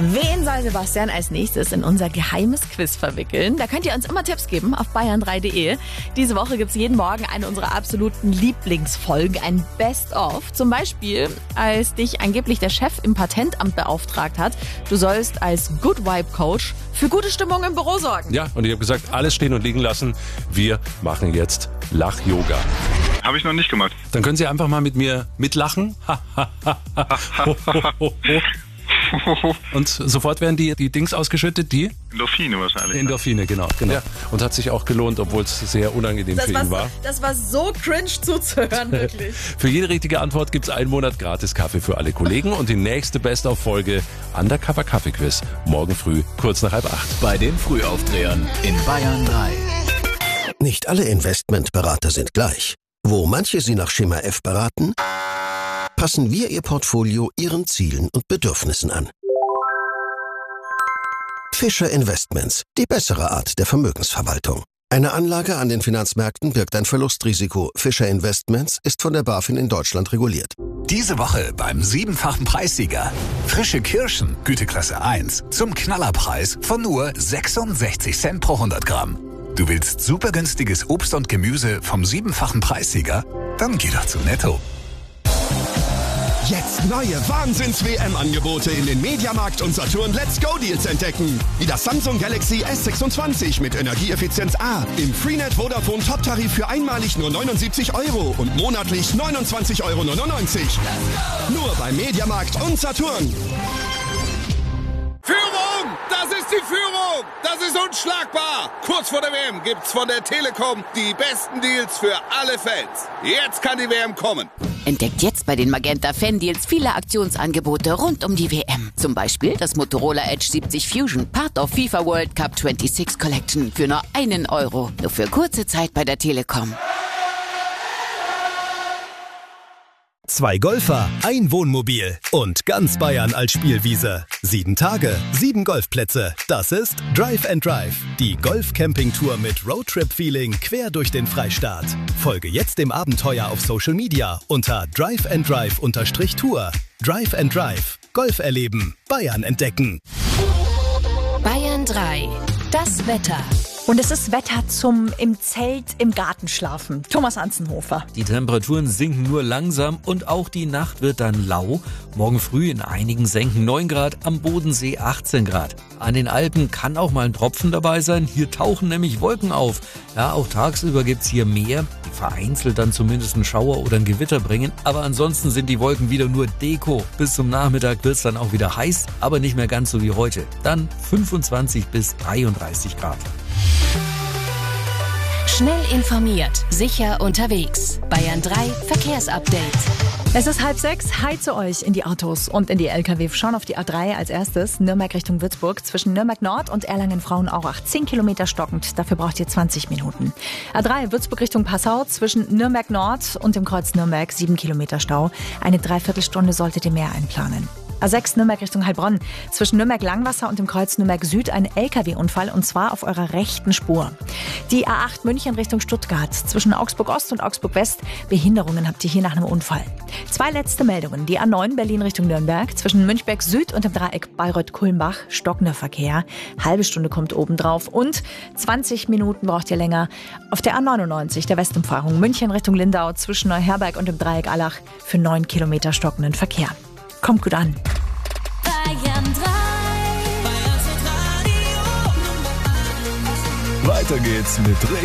Wen soll Sebastian als nächstes in unser geheimes Quiz verwickeln? Da könnt ihr uns immer Tipps geben auf bayern3.de. Diese Woche gibt's jeden Morgen eine unserer absoluten Lieblingsfolgen, ein Best-of. Zum Beispiel, als dich angeblich der Chef im Patentamt beauftragt hat, du sollst als Good Vibe Coach für gute Stimmung im Büro sorgen. Ja, und ich habe gesagt, alles stehen und liegen lassen. Wir machen jetzt Lach-Yoga. Habe ich noch nicht gemacht. Dann können Sie einfach mal mit mir mitlachen. Und sofort werden die Dings ausgeschüttet, die? Endorphine wahrscheinlich. Endorphine, genau. Ja. Und hat sich auch gelohnt, obwohl es sehr unangenehm für ihn war. Das war so cringe zuzuhören, wirklich. Für jede richtige Antwort gibt's einen Monat gratis Kaffee für alle Kollegen und die nächste Best-of-Folge Undercover Kaffee-Quiz morgen früh, kurz nach 7:30. Bei den Frühaufdrehern in Bayern 3. Nicht alle Investmentberater sind gleich. Wo manche Sie nach Schema F beraten, passen wir Ihr Portfolio Ihren Zielen und Bedürfnissen an. Fischer Investments, die bessere Art der Vermögensverwaltung. Eine Anlage an den Finanzmärkten birgt ein Verlustrisiko. Fischer Investments ist von der BaFin in Deutschland reguliert. Diese Woche beim 7-fachen Preissieger. Frische Kirschen, Güteklasse 1, zum Knallerpreis von nur 66 Cent pro 100 Gramm. Du willst super günstiges Obst und Gemüse vom 7-fachen Preissieger? Dann geh doch zu Netto. Jetzt neue Wahnsinns-WM-Angebote in den Mediamarkt und Saturn Let's Go Deals entdecken. Wie das Samsung Galaxy S26 mit Energieeffizienz A. Im Freenet Vodafone Top-Tarif für einmalig nur 79 € und monatlich 29,99 €. Nur beim Mediamarkt und Saturn. Führung! Das ist die Führung! Das ist unschlagbar! Kurz vor der WM gibt's von der Telekom die besten Deals für alle Fans. Jetzt kann die WM kommen. Entdeckt jetzt bei den Magenta Fan-Deals viele Aktionsangebote rund um die WM. Zum Beispiel das Motorola Edge 70 Fusion, Part of FIFA World Cup 26 Collection für nur 1 €. Nur für kurze Zeit bei der Telekom. 2 Golfer, ein Wohnmobil und ganz Bayern als Spielwiese. 7 Tage, 7 Golfplätze. Das ist Drive and Drive, die Golf-Camping-Tour mit Roadtrip-Feeling quer durch den Freistaat. Folge jetzt dem Abenteuer auf Social Media unter driveanddrive_Tour. Drive and Drive, Golf erleben, Bayern entdecken. Bayern 3, das Wetter. Und es ist Wetter zum im Zelt im Garten schlafen. Thomas Anzenhofer. Die Temperaturen sinken nur langsam und auch die Nacht wird dann lau. Morgen früh in einigen Senken 9 Grad, am Bodensee 18 Grad. An den Alpen kann auch mal ein Tropfen dabei sein. Hier tauchen nämlich Wolken auf. Ja, auch tagsüber gibt's hier mehr, die vereinzelt dann zumindest einen Schauer oder ein Gewitter bringen. Aber ansonsten sind die Wolken wieder nur Deko. Bis zum Nachmittag wird's dann auch wieder heiß, aber nicht mehr ganz so wie heute. Dann 25 bis 33 Grad. Schnell informiert, sicher unterwegs. Bayern 3 Verkehrsupdate. Es ist 5:30. Hi zu euch in die Autos und in die LKW. Schauen auf die A3 als erstes. Nürnberg Richtung Würzburg zwischen Nürnberg Nord und Erlangen-Frauenaurach. 10 Kilometer stockend. Dafür braucht ihr 20 Minuten. A3 Würzburg Richtung Passau zwischen Nürnberg Nord und dem Kreuz Nürnberg. 7 Kilometer Stau. Eine Dreiviertelstunde solltet ihr mehr einplanen. A6 Nürnberg Richtung Heilbronn. Zwischen Nürnberg-Langwasser und dem Kreuz Nürnberg-Süd ein LKW-Unfall und zwar auf eurer rechten Spur. Die A8 München Richtung Stuttgart. Zwischen Augsburg-Ost und Augsburg-West. Behinderungen habt ihr hier nach einem Unfall. 2 letzte Meldungen. Die A9 Berlin Richtung Nürnberg. Zwischen Münchberg-Süd und dem Dreieck Bayreuth-Kulmbach. Stockender Verkehr. Halbe Stunde kommt obendrauf. Und 20 Minuten braucht ihr länger auf der A99 der Westumfahrung. München Richtung Lindau. Zwischen Neuherberg und dem Dreieck Allach. Für 9 Kilometer stockenden Verkehr. Kommt gut an. Bayern 3. Weiter geht's mit